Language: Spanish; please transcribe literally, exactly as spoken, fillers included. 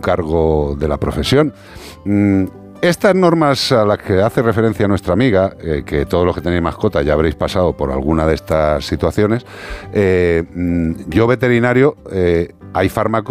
cargo de la profesión. Mm, Estas normas a las que hace referencia nuestra amiga, eh, que todos los que tenéis mascota ya habréis pasado por alguna de estas situaciones, eh, yo veterinario, eh, hay fármacos